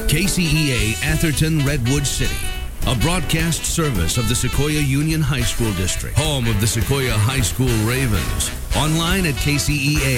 KCEA Atherton Redwood City, a broadcast service of the Sequoia Union High School District, home of the Sequoia High School Ravens. Online at KCEA